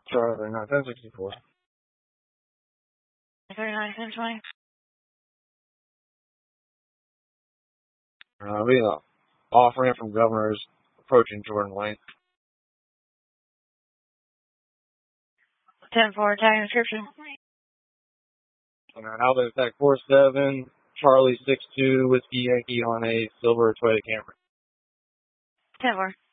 Charlie 1064. 39, 1020. We off-ramp from Governors approaching Jordan Lane. 10-4, tag description. Alvin Attack 47, Charlie 62, Whiskey Yankee on a silver Toyota Camry. 10-4.